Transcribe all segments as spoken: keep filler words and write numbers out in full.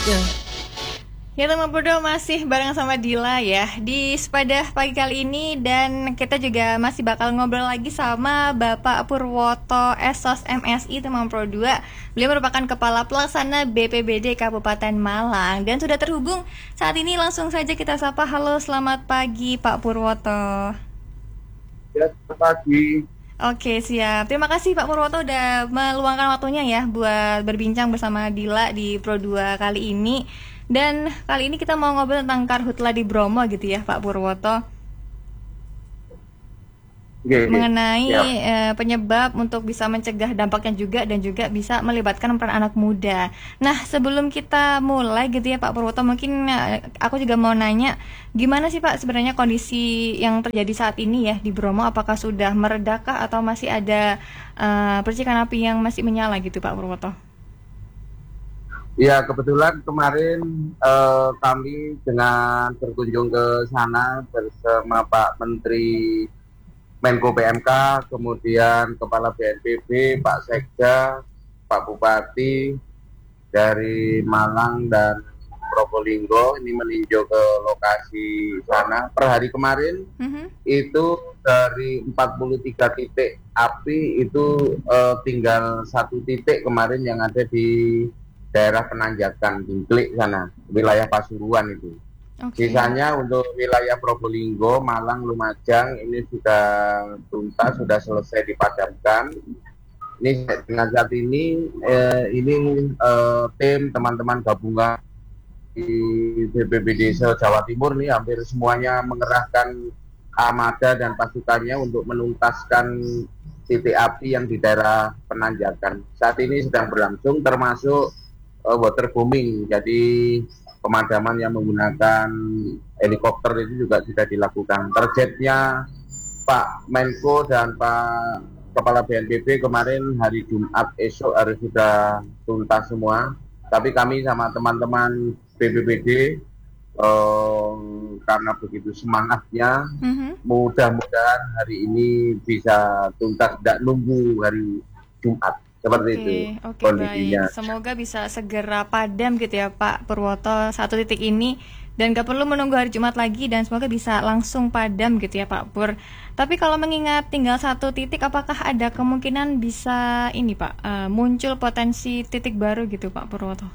betul. Ya teman Purwo masih bareng sama Dila ya di Sepadah pagi kali ini, dan kita juga masih bakal ngobrol lagi sama Bapak Purwoto Esos M Si teman Pro dua. Beliau merupakan Kepala Pelaksana B P B D Kabupaten Malang dan sudah terhubung saat ini. Langsung saja kita sapa. Halo, selamat pagi Pak Purwoto. Ya, selamat pagi. Oke, siap. Terima kasih Pak Purwoto udah meluangkan waktunya ya buat berbincang bersama Dila di Pro dua kali ini. Dan kali ini kita mau ngobrol tentang Karhutla di Bromo gitu ya Pak Purwoto. Oke, Mengenai ya. eh, penyebab untuk bisa mencegah dampaknya juga, dan juga bisa melibatkan peran anak muda. Nah, sebelum kita mulai gitu ya Pak Purwoto, mungkin eh, aku juga mau nanya, gimana sih Pak sebenarnya kondisi yang terjadi saat ini ya di Bromo? Apakah sudah meredakah atau masih ada eh, percikan api yang masih menyala gitu Pak Purwoto? Ya, kebetulan kemarin eh, kami dengan berkunjung ke sana bersama Pak Menteri Menko P M K, kemudian Kepala B N P B, Pak Sekda, Pak Bupati dari Malang dan Probolinggo ini meninjau ke lokasi sana. Per hari kemarin Mm-hmm. itu dari empat puluh tiga titik api itu eh, tinggal satu titik kemarin yang ada di daerah Penanjakan Bingklik sana, wilayah Pasuruan itu. Oke. Sisanya untuk wilayah Probolinggo, Malang, Lumajang ini sudah tuntas, sudah selesai dipadamkan. Ini dengan saat ini eh, ini eh, tim teman-teman gabungan di B P B D Jawa Timur nih hampir semuanya mengerahkan armada dan pasukannya untuk menuntaskan titik api yang di daerah Penanjakan. Saat ini sedang berlangsung, termasuk uh, waterbombing. Jadi pemadaman yang menggunakan helikopter itu juga sudah dilakukan. Targetnya Pak Menko dan Pak Kepala B N P B kemarin hari Jumat esok harus sudah tuntas semua. Tapi kami sama teman-teman B P B D eh, karena begitu semangatnya, Mm-hmm. mudah-mudahan hari ini bisa tuntas, tidak nunggu hari Jumat. Seperti Oke, itu oke, kondisinya. baik. Semoga bisa segera padam gitu ya Pak Purwoto satu titik ini, dan gak perlu menunggu hari Jumat lagi, dan semoga bisa langsung padam gitu ya Pak Pur. Tapi kalau mengingat tinggal satu titik, apakah ada kemungkinan bisa ini Pak eh, muncul potensi titik baru gitu Pak Purwoto?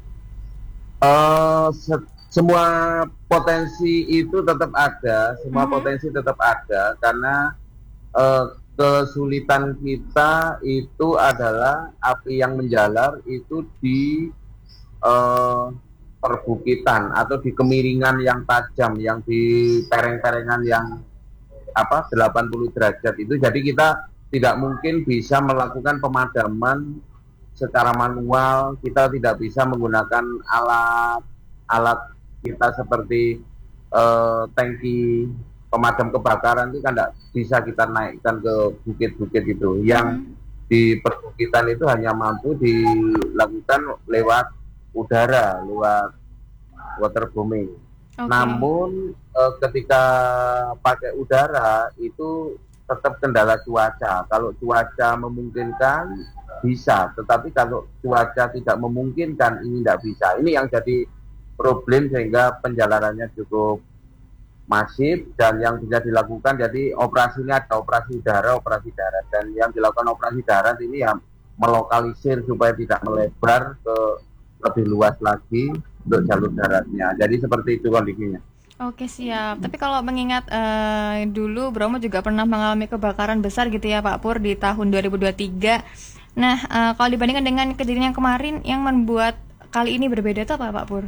Eh, se- semua potensi itu tetap ada, semua Mhm. potensi tetap ada karena eh, kesulitan kita itu adalah api yang menjalar itu di eh, perbukitan atau di kemiringan yang tajam, yang di pereng-perengan yang apa delapan puluh derajat itu. Jadi kita tidak mungkin bisa melakukan pemadaman secara manual. Kita tidak bisa menggunakan alat alat kita seperti eh, tangki pemadam kebakaran itu kan tidak bisa kita naikkan ke bukit-bukit itu. Yang Mhm. di perbukitan itu hanya mampu dilakukan lewat udara, lewat waterbombing. Oke. Namun eh, ketika pakai udara itu tetap kendala cuaca. Kalau cuaca memungkinkan bisa, tetapi kalau cuaca tidak memungkinkan ini tidak bisa. Ini yang jadi problem sehingga penjalarannya cukup masif, dan yang bisa dilakukan jadi operasinya ada operasi udara, operasi darat, dan yang dilakukan operasi darat ini ya melokalisir supaya tidak melebar ke lebih luas lagi untuk jalur daratnya. Jadi seperti itu kondisinya. Oke, siap. Tapi kalau mengingat eh, dulu Bromo juga pernah mengalami kebakaran besar gitu ya Pak Pur di tahun dua ribu dua puluh tiga. Nah, eh, kalau dibandingkan dengan kejadian yang kemarin, yang membuat kali ini berbeda itu apa Pak Pur?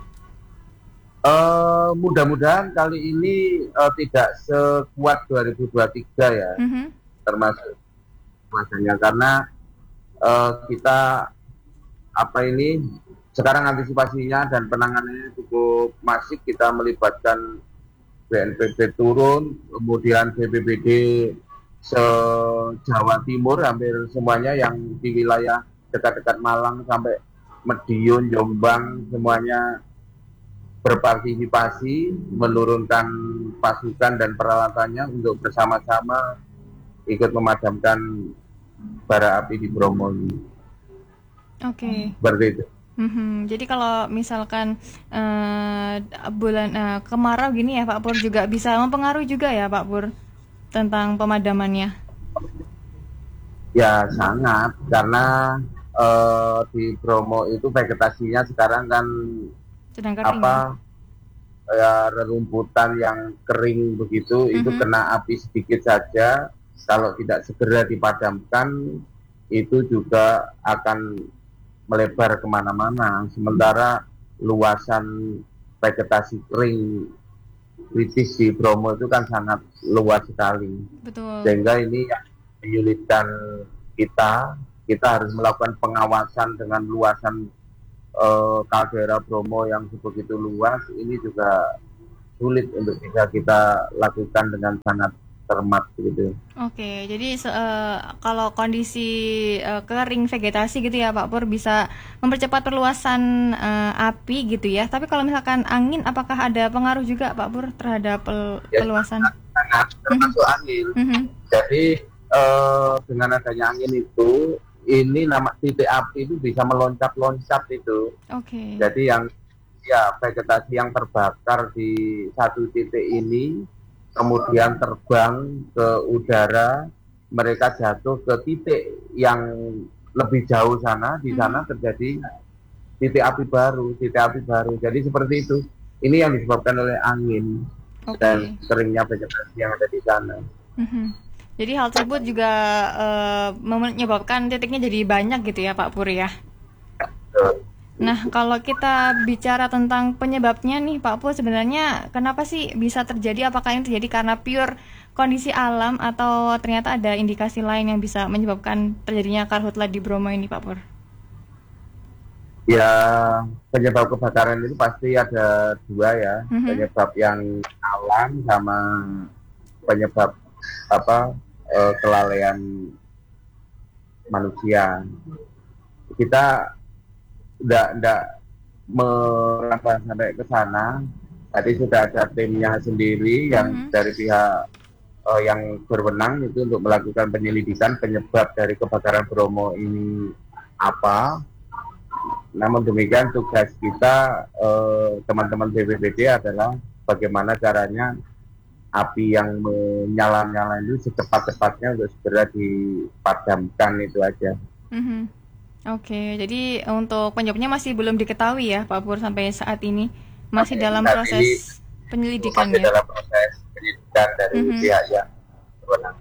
Eh, mudah-mudahan kali ini eh, tidak sekuat dua ribu dua puluh tiga ya, Mhm. termasuk masanya karena eh, kita apa ini sekarang antisipasinya dan penanganannya cukup masif. Kita melibatkan B N P B turun, kemudian B P B D se-Jawa Timur hampir semuanya yang di wilayah dekat-dekat Malang sampai Madiun, Jombang, semuanya berpartisipasi menurunkan pasukan dan peralatannya untuk bersama-sama ikut memadamkan bara api di Bromo ini. Oke. Seperti itu. Mhm. Jadi kalau misalkan eh, bulan eh, kemarau gini ya Pak Pur juga bisa mempengaruhi juga ya Pak Pur tentang pemadamannya. Ya sangat, karena eh, di Bromo itu vegetasinya sekarang kan Sedang kering ya. apa ya, rerumputan yang kering begitu, itu Mhm. kena api sedikit saja, kalau tidak segera dipadamkan itu juga akan melebar kemana-mana. Sementara luasan vegetasi kering kritis di Bromo itu kan sangat luas sekali, Betul. sehingga ini yang menyulitkan kita. Kita harus melakukan pengawasan dengan luasan eh, kaldera Bromo yang sebegitu luas. Ini juga sulit untuk bisa kita lakukan dengan sangat cermat gitu. Oke, jadi se- eh, kalau kondisi eh, kering vegetasi gitu ya Pak Pur bisa mempercepat perluasan eh, api gitu ya. Tapi kalau misalkan angin, apakah ada pengaruh juga Pak Pur terhadap pel- Ya peluasan? sangat, sangat Mhm, termasuk angin. mhm. Jadi eh, dengan adanya angin itu, ini nama titik api itu bisa meloncat-loncat itu. Oke. Jadi yang ya vegetasi yang terbakar di satu titik ini kemudian terbang ke udara, mereka jatuh ke titik yang lebih jauh sana, di Mhm. sana terjadi titik api baru, titik api baru. Jadi seperti itu. Ini yang disebabkan oleh angin dan Oke. keringnya vegetasi yang ada di sana. Mhm. Jadi hal tersebut juga eh, menyebabkan titiknya jadi banyak gitu ya Pak Pur ya. Nah, kalau kita bicara tentang penyebabnya nih Pak Pur, sebenarnya kenapa sih bisa terjadi? Apakah ini terjadi karena pure kondisi alam atau ternyata ada indikasi lain yang bisa menyebabkan terjadinya karhutla di Bromo ini Pak Pur? Ya, penyebab kebakaran itu pasti ada dua ya, Mhm. penyebab yang alam sama penyebab apa eh, kelalaian manusia. Kita tidak tidak merambah sampai ke sana. Tadi sudah ada timnya sendiri yang Mhm. dari pihak eh, yang berwenang itu untuk melakukan penyelidikan penyebab dari kebakaran Bromo ini apa. Namun demikian tugas kita eh, teman-teman B P B D adalah bagaimana caranya api yang menyala-nyala itu secepat-cepatnya untuk segera dipadamkan, itu aja. Mhm. Oke, jadi untuk penyebabnya masih belum diketahui ya Pak Pur sampai saat ini. Masih Oke, dalam saat ini proses penyelidikan masih ya. dalam proses penyidikan dari Mhm. pihak yang berwenang.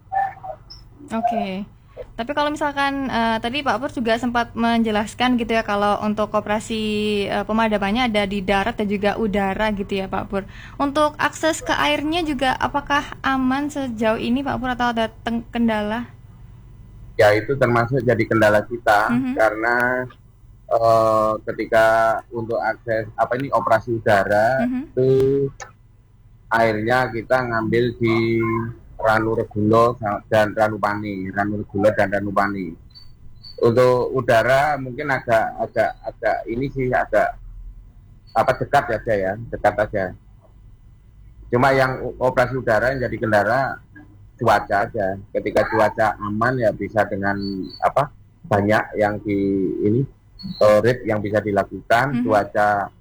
Oke. Tapi kalau misalkan eh, tadi Pak Pur juga sempat menjelaskan gitu ya kalau untuk operasi eh, pemadamannya ada di darat dan juga udara gitu ya Pak Pur. Untuk akses ke airnya juga apakah aman sejauh ini Pak Pur atau ada teng- kendala? Ya itu termasuk jadi kendala kita, Mhm. karena eh, ketika untuk akses apa ini operasi udara Mhm. itu airnya kita ngambil di Ranu Regulo dan Ranupani, Ranu Regulo dan Ranupani. Untuk udara mungkin agak agak agak ini sih agak apa dekat aja ya, dekat aja. Cuma yang operasi udara yang jadi kendala cuaca aja. Ketika cuaca aman ya bisa dengan apa banyak yang di ini uh, rate yang bisa dilakukan. Mhm. Cuaca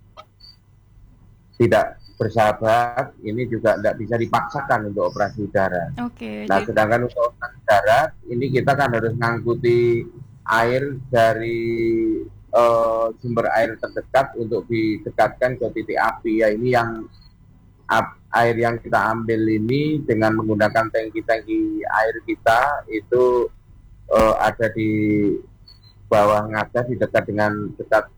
tidak bersahabat, ini juga tidak bisa dipaksakan untuk operasi udara. Oke, Nah, jadi sedangkan untuk operasi darat ini kita kan harus ngangkuti air dari uh, sumber air terdekat untuk didekatkan ke titik api. Ya ini yang ap- air yang kita ambil ini dengan menggunakan tangki-tangki air kita itu uh, ada di bawah Ngada, di dekat dengan dekat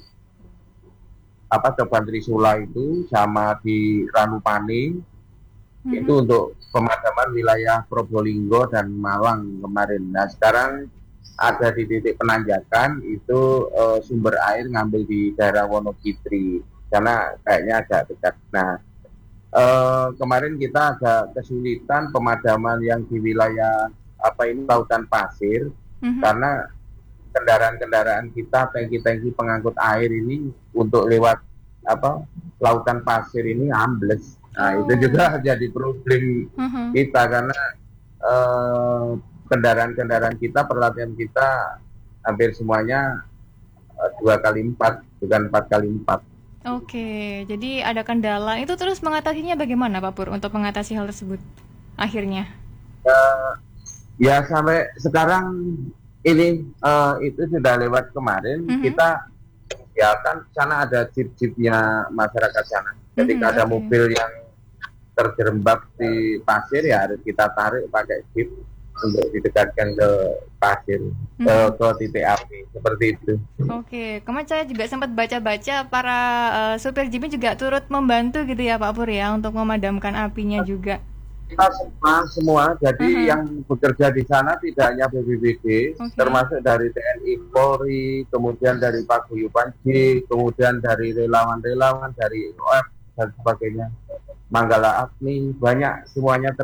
apa Coban Trisula itu, sama di Ranupani itu mhm. untuk pemadaman wilayah Probolinggo dan Malang kemarin. Nah sekarang ada di titik penanjakan itu uh, sumber air ngambil di daerah Wonogiri karena kayaknya agak dekat. Nah uh, kemarin kita agak kesulitan pemadaman yang di wilayah apa ini lautan pasir, Mhm. karena kendaraan-kendaraan kita, tangki-tangki pengangkut air ini untuk lewat apa lautan pasir ini ambles. Nah itu Oh. juga jadi problem Mhm. kita, karena eh, kendaraan-kendaraan kita, perlatian kita hampir semuanya dua kali empat, bukan empat kali empat. Oke, jadi ada kendala. Itu terus mengatasinya bagaimana Pak Pur untuk mengatasi hal tersebut akhirnya? Eh, ya sampai sekarang ini eh, itu sudah lewat kemarin. Mhm. Kita ya kan sana ada jeep-jeepnya masyarakat sana. Ketika Mhm, ada oke. mobil yang terjerembab di pasir ya harus kita tarik pakai jeep untuk didekatkan ke pasir, ke, Mhm. ke titik api seperti itu. Oke, kemarin saya juga sempat baca-baca para eh, supir jeepnya juga turut membantu gitu ya Pak Pur ya untuk memadamkan apinya juga. Kita semua semua jadi Mhm. yang bekerja di sana tidak hanya B P B D, Oke. termasuk dari T N I Polri, kemudian dari Paguyuban J, kemudian dari relawan-relawan dari O F dan sebagainya, Manggala Agni, banyak semuanya